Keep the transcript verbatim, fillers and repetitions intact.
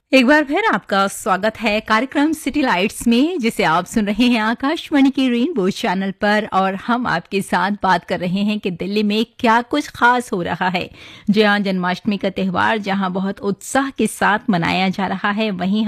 एक बार फिर आपका स्वागत है कार्यक्रम सिटी लाइट्स में, जिसे आप सुन रहे हैं आकाशवाणी के रेनबो चैनल पर। और हम आपके साथ बात कर रहे हैं कि दिल्ली में क्या कुछ खास हो रहा है। जहाँ जन्माष्टमी का त्यौहार जहाँ बहुत उत्साह के साथ मनाया जा रहा है, वहीं